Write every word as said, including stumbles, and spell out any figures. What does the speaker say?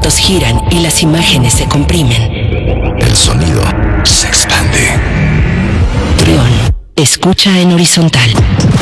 objetos giran y las imágenes se comprimen. El sonido se expande. Trión, escucha en horizontal.